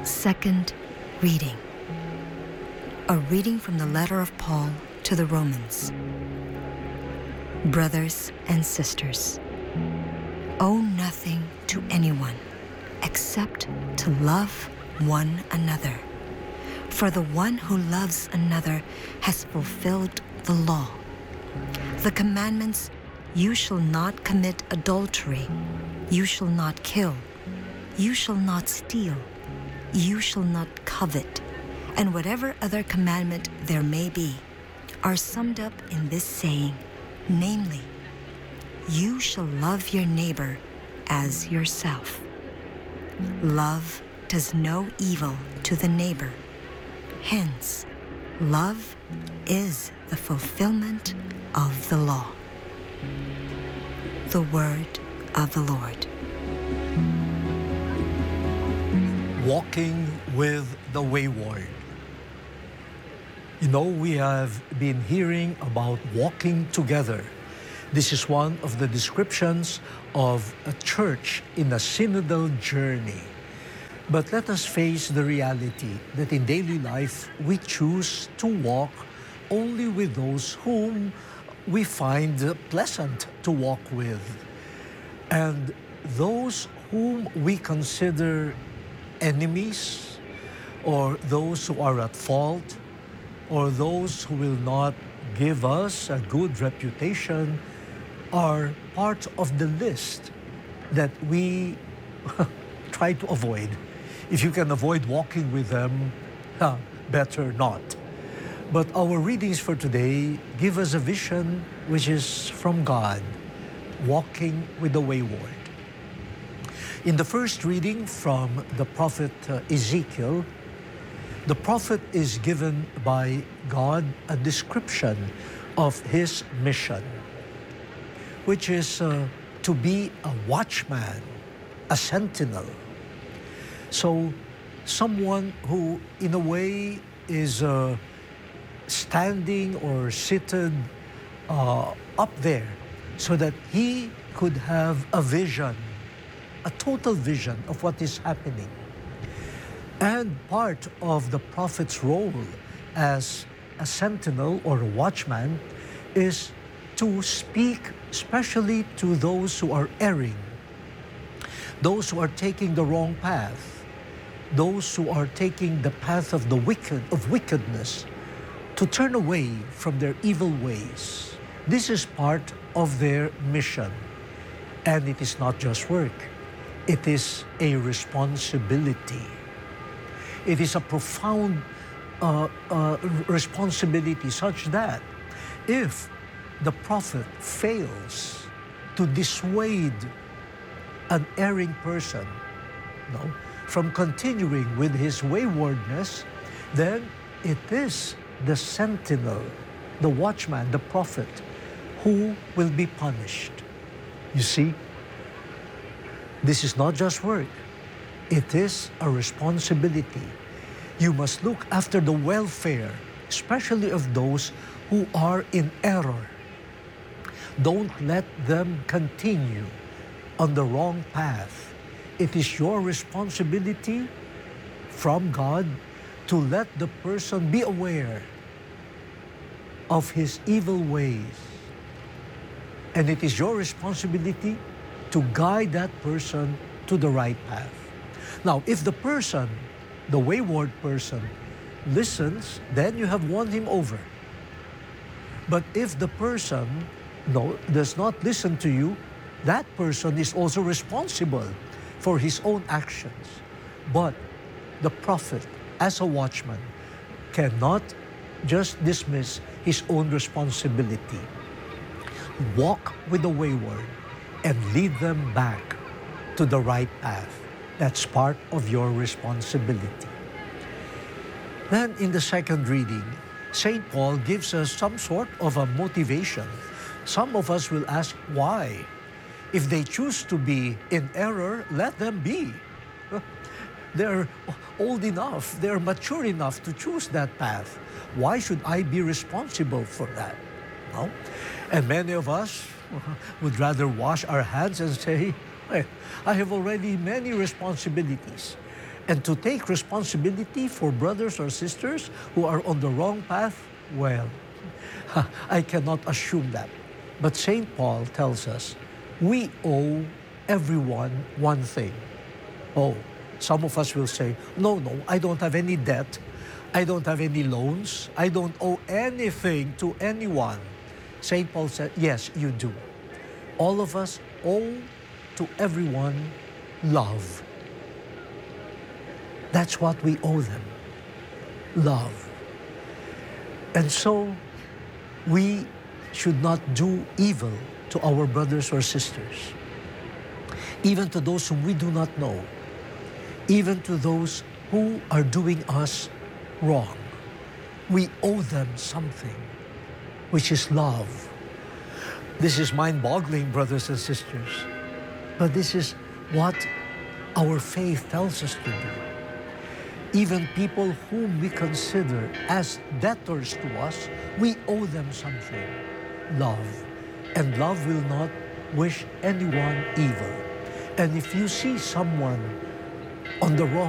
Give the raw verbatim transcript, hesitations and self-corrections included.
Second reading. A reading from the letter of Paul to the Romans. Brothers and sisters, owe nothing to anyone except to love one another. For the one who loves another has fulfilled the law. The commandments, you shall not commit adultery, you shall not kill, you shall not steal, you shall not covet, and whatever other commandment there may be, are summed up in this saying, namely, you shall love your neighbor as yourself. Love does no evil to the neighbor. Hence, love is the fulfillment of the law. The word of the Lord. Walking with the wayward. You know, we have been hearing about walking together. This is one of the descriptions of a church in a synodal journey. But let us face the reality that in daily life we choose to walk only with those whom we find pleasant to walk with. And those whom we consider enemies, or those who are at fault, or those who will not give us a good reputation, are part of the list that we try to avoid. If you can avoid walking with them, uh, better not. But our readings for today give us a vision which is from God, walking with the wayward. In the first reading from the prophet uh, Ezekiel, the prophet is given by God a description of his mission, which is uh, to be a watchman, a sentinel. So someone who in a way is uh, standing or seated uh, up there so that he could have a vision, a total vision of what is happening. And part of the prophet's role as a sentinel or a watchman is to speak especially to those who are erring, those who are taking the wrong path, those who are taking the path of the wicked, of wickedness, to turn away from their evil ways. This is part of their mission. And it is not just work. It is a responsibility. It is a profound uh, uh, responsibility such that if the prophet fails to dissuade an erring person, no, from continuing with his waywardness, then it is the sentinel, the watchman, the prophet, who will be punished. You see, this is not just work. It is a responsibility. You must look after the welfare, especially of those who are in error. Don't let them continue on the wrong path. It is your responsibility from God to let the person be aware of his evil ways. And it is your responsibility to guide that person to the right path. Now, if the person, the wayward person, listens, then you have won him over. But if the person no, does not listen to you, that person is also responsible for his own actions. But the prophet, as a watchman, cannot just dismiss his own responsibility. Walk with the wayward and lead them back to the right path. That's part of your responsibility. Then in the second reading, Saint Paul gives us some sort of a motivation. Some of us will ask, why? If they choose to be in error, let them be. They're old enough, they're mature enough to choose that path. Why should I be responsible for that? No? And many of us would rather wash our hands and say, well, I have already many responsibilities. And to take responsibility for brothers or sisters who are on the wrong path, well, I cannot assume that. But Saint Paul tells us we owe everyone one thing. Oh, some of us will say, no, no, I don't have any debt. I don't have any loans. I don't owe anything to anyone. Saint Paul said, yes, you do. All of us owe to everyone love. That's what we owe them, love. And so we should not do evil to our brothers or sisters, even to those whom we do not know, even to those who are doing us wrong. We owe them something, which is love. This is mind-boggling, brothers and sisters, but this is what our faith tells us to do. Even people whom we consider as debtors to us, we owe them something, love. And love will not wish anyone evil. And if you see someone on the wrong